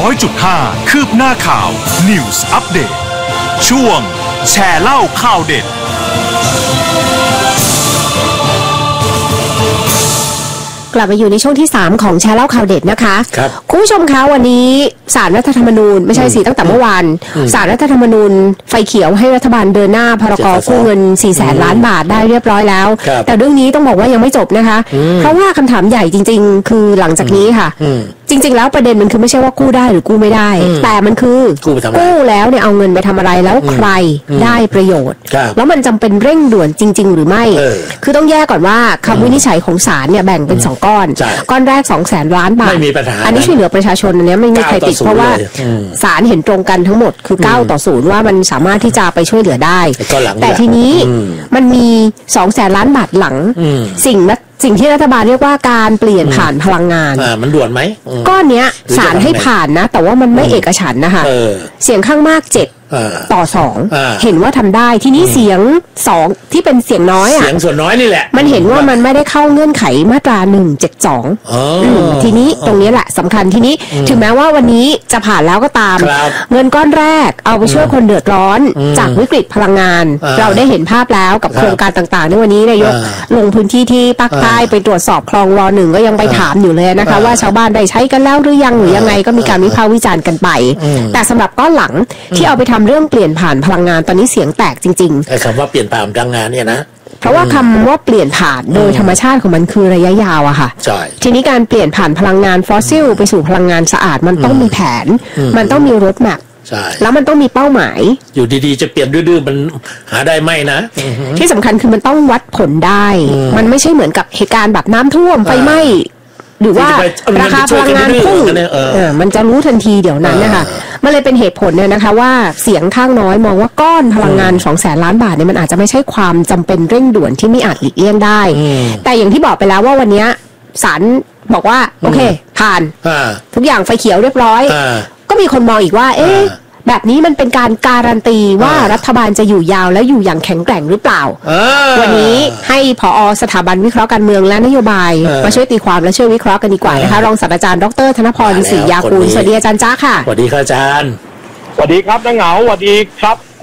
100.5 คืบหน้าข่าว News Update ช่วงแชร์เล่าข่าวเด็ดกลับมาอยู่ในช่วงที่3ของแชร์เล่าข่าวเด็ดนะคะคุณผู้ชมคะวันนี้ศาลรัฐธรรมนูญไม่ใช่สิตั้งแต่เมื่อวานศาลรัฐธรรมนูญไฟเขียวให้รัฐบาลเดินหน้าพรก.กู้เงิน 400,000 ล้านบาทได้เรียบร้อยแล้วแต่เรื่องนี้ต้องบอกว่ายังไม่จบนะคะเพราะว่าคำถามใหญ่จริงๆคือหลังจากนี้ค่ะจริงๆแล้วประเด็นมันคือไม่ใช่ว่ากู้ได้หรือกู้ไม่ได้แต่มันคือกู้แล้วเนี่ยเอาเงินไปทำอะไรแล้วใครได้ประโยชน์แล้วมันจำเป็นเร่งด่วนจริงๆหรือไม่คือต้องแยกก่อนว่าคำวินิจฉัยของศาลเนี่ยแบ่งเป็น2ก้อนแรก 200,000 ล้านบาทอันนี้ช่วยเหลือประชาชนอันนี้ไม่มีใครติดเพราะว่าศาลเห็นตรงกันทั้งหมดคือ9-0ว่ามันสามารถที่จะไปช่วยเหลือได้แต่ทีนี้มันมี200,000 ล้านบาทหลังสิ่งที่รัฐบาลเรียกว่าการเปลี่ยนผ่านพลังงานมันด่วนไหมก้อนเนี้ยศาลให้ผ่านนะแต่ว่ามันไม่เอกฉันท์นะคะเสียงข้างมาก7-2เห็นว่าทำได้ทีนี้เสียง2ที่เป็นเสียงน้อยเสียงส่วนน้อยนี่แหละมันเห็นว่ามันไม่ได้เข้าเงื่อนไขมาตรา172ทีนี้ตรงนี้แหละสำคัญทีนี้ถึงแม้ว่าวันนี้จะผ่านแล้วก็ตามเงินก้อนแรกเอาไปช่วยคนเดือดร้อนจากวิกฤตพลังงานเราได้เห็นภาพแล้วกับโครงการต่างๆในวันนี้นายกลงพื้นที่ที่ภาคใต้ไปตรวจสอบคลองร.1ก็ยังไปถามอยู่เลยนะคะว่าชาวบ้านได้ใช้กันแล้วหรือยังหรือยังไงก็มีการวิพากษ์วิจารณ์กันไปแต่สำหรับก้อนหลังที่เอาไปทำเรื่องเปลี่ยนผ่านพลังงานตอนนี้เสียงแตกจริงๆไอ้คำว่าเปลี่ยนผ่านพลังงานเนี่ยนะเพราะว่าคำว่าเปลี่ยนผ่านโดยธรรมชาติของมันคือระยะยาวอะค่ะทีนี้การเปลี่ยนผ่านพลังงานฟอสซิลไปสู่พลังงานสะอาดมันต้องมีแผนมันต้องมีรถแมพแล้วมันต้องมีเป้าหมายอยู่ดีๆจะเปลี่ยนดื้อๆมันหาได้ไหมนะที่สำคัญคือมันต้องวัดผลได้มันไม่ใช่เหมือนกับเหตุการณ์แบบน้ำท่วมไฟไหม้หรือว่าราคาพลังงานพุ่งมันจะรู้ทันทีเดี๋ยวนั้นนะคะมันเลยเป็นเหตุผลเนี่ยนะคะว่าเสียงข้างน้อยมองว่าก้อนพลังงาน200,000 ล้านบาทเนี่ยมันอาจจะไม่ใช่ความจำเป็นเร่งด่วนที่ไม่อาจหลีกเลี่ยงได้แต่อย่างที่บอกไปแล้วว่าวันนี้ศาลบอกว่าโอเคผ่านทุกอย่างไฟเขียวเรียบร้อยก็มีคนมองอีกว่าแบบนี้มันเป็นการการันตีว่ารัฐบาลจะอยู่ยาวและอยู่อย่างแข็งแกร่งหรือเปล่าวันนี้ให้ผอ.สถาบันวิเคราะห์การเมืองและนโยบายมาช่วยตีความและช่วยวิเคราะห์กันดีกว่านะคะรองศาสตราจารย์ดร.ธนพร ศรียากูลสวัสดีอาจารย์จ้าค่ะสวัสดีครับอาจารย์สวัสดีครับน้าเหงาสวัสดีครับ